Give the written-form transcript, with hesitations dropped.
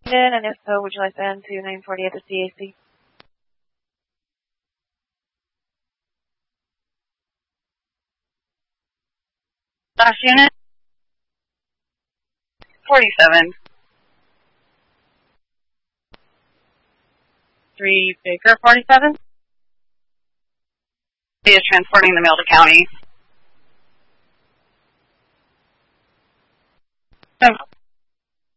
And if so, would you like to end to 940 at the CAC? Last unit? 47. 3 Baker 47. He is transporting the mail to county.